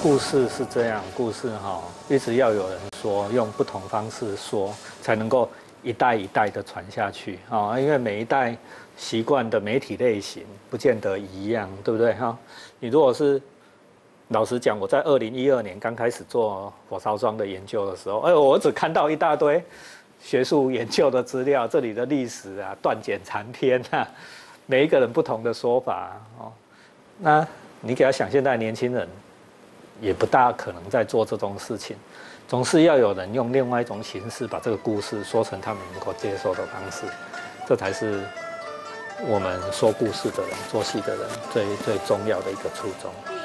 故事是这样，故事一直要有人说，用不同方式说，才能够一代一代的传下去因为每一代习惯的媒体类型不见得一样，对不对你如果是老实讲，我在2012年刚开始做火烧庄的研究的时候，我只看到一大堆学术研究的资料，这里的历史啊，断简残篇啊，每一个人不同的说法那你给他想，现在年轻人也不大可能在做这种事情，总是要有人用另外一种形式把这个故事说成他们能够接受的方式，这才是我们说故事的人、做戏的人最重要的一个初衷。